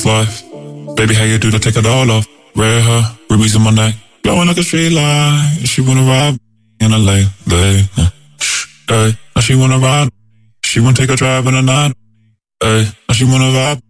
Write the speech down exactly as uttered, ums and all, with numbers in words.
wife. Baby, how you do to take it all off? Red hair, rubies in my neck, glowing like a street light. She wanna ride in a late, late. Hey, now she wanna ride. She wanna take a drive in the night. Hey, now she wanna vibe.